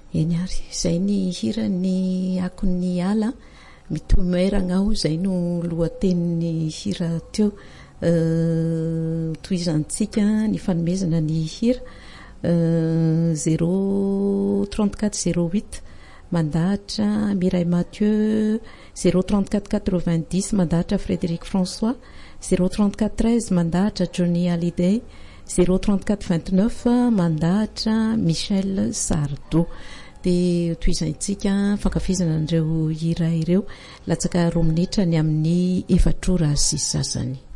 eny ary zay ny hirany akon'ny ala mitomeragna ao zay no lohatenin'ny hira teo toizantsika ny fanomezana ny hira 03408 mandahatra Mireille Mathieu, 03490 mandahatra Frédéric François, 03413 mandahatra Johnny Hallyday, 03429 mandahatra Michel Sardou. De toizantsika fankafizana andreo hira ireo latsaka 2 minitra ny amin'ny 4 ora sy sasany.